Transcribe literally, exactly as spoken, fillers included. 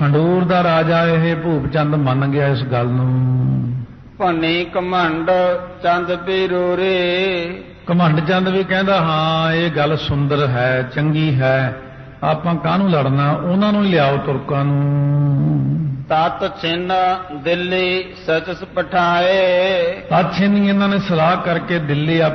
ਖੰਡੂਰ ਦਾ ਰਾਜਾ ਇਹ ਭੂਪ ਚੰਦ ਮੰਨ ਗਿਆ ਇਸ ਗੱਲ ਨੂੰ। ਭੰਨੀ ਘਮੰਡ ਚੰਦ ਪੀਰੂਰੇ, ਘਮੰਡ ਚੰਦ ਵੀ ਕਹਿੰਦਾ ਹਾਂ ਇਹ ਗੱਲ ਸੁੰਦਰ ਹੈ, ਚੰਗੀ ਹੈ, ਆਪਾਂ ਕਾਹਨੂੰ ਲੜਨਾ, ਉਹਨਾਂ ਨੂੰ ਹੀ ਲਿਆਓ ਤੁਰਕਾਂ ਨੂੰ। ਤਤ ਛਿਨ ਦਿੱਲੀ ਸਚਸ ਪਠਾਏ, ਤਤ ਛਿਨ ਇਹਨਾਂ ਨੇ ਸਲਾਹ ਕਰਕੇ ਦਿੱਲੀ